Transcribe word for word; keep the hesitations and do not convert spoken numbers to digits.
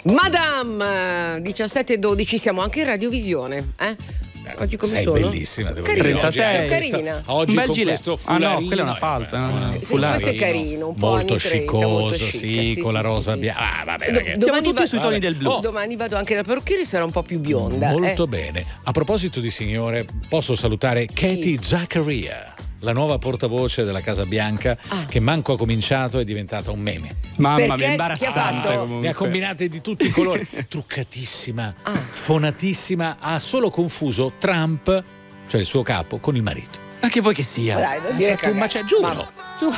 Madame diciassette e dodici, siamo anche in radiovisione, eh? Oggi come sei sono? bellissima, devo Carina. dire. trentasei. Oggi, Carina. oggi Un bel con gilet. questo Ah fularino, no, quella è una falda, eh, no? Sì, Foulard. questo è carino, un po' molto anni trenta, molto sciccoso, chic, sì, sì, con la sì, rosa sì, bianca. Ah, vabbè, Do- ragazzi. Siamo domani tutti va- sui toni del blu. Oh, domani vado anche dal parrucchiere, sarà un po' più bionda. Molto eh. bene. A proposito di signore, posso salutare Katie Zaccaria, la nuova portavoce della Casa Bianca, Ah. che manco ha cominciato è diventata un meme. Mamma Perché? mia, Che ha imbarazzante fatto? comunque. Ne ha combinate di tutti i colori. Truccatissima, Ah. fonatissima, ha solo confuso Trump, cioè il suo capo, con il marito. Ma che vuoi che sia? Dai, non Ha dire fatto un cagate. macello, giuro. Ma- giuro.